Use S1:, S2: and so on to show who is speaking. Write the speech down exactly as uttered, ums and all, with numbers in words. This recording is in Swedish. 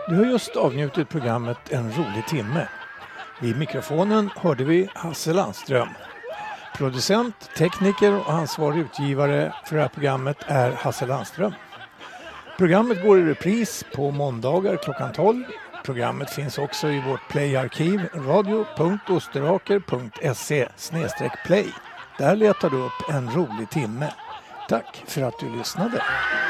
S1: Du har just avnjutit programmet En rolig timme. I mikrofonen hörde vi Hasse Landström. Producent, tekniker och ansvarig utgivare för det här programmet är Hasse Landström. Programmet går i repris på måndagar klockan tolv. Programmet finns också i vårt playarkiv radio punkt osteraker punkt se slash play. Där letar du upp En rolig timme. Tack för att du lyssnade.